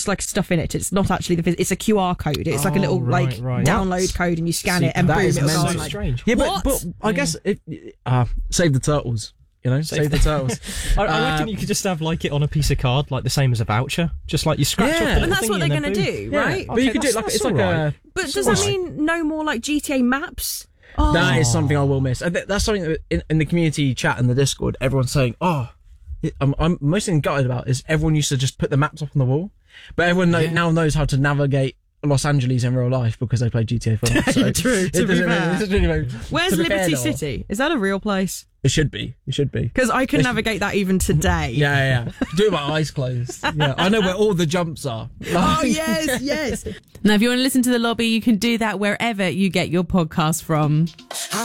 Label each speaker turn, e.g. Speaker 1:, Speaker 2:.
Speaker 1: just like stuff in it. It's not actually it's a QR code. It's like a little download code, and you scan it, and boom, it'll go on.
Speaker 2: Strange.
Speaker 3: Yeah, but I guess save the turtles. You know, save the turtles.
Speaker 2: I reckon you could just have like it on a piece of card, like the same as a voucher. Just like you scratch off the
Speaker 1: and
Speaker 2: little
Speaker 1: that's what
Speaker 2: thingy
Speaker 1: they're
Speaker 2: and
Speaker 1: going to
Speaker 2: then
Speaker 1: do,
Speaker 2: boom.
Speaker 1: right?
Speaker 3: But you could do it like it's like a.
Speaker 1: But does that mean no more like GTA maps? Oh.
Speaker 3: That is something I will miss. And that's something that in the community chat and the Discord, everyone's saying, I'm mostly gutted about is everyone used to just put the maps up on the wall, but everyone now knows how to navigate Los Angeles in real life because they played GTA 5. So
Speaker 1: True. Where's Liberty
Speaker 3: fair,
Speaker 1: City? Is that a real place?
Speaker 3: It should be.
Speaker 1: Because I can navigate that even today.
Speaker 3: Yeah. Do it with my eyes closed. Yeah, I know where all the jumps are.
Speaker 1: Oh, yes.
Speaker 4: Now, if you want to listen to The Lobby, you can do that wherever you get your podcast from.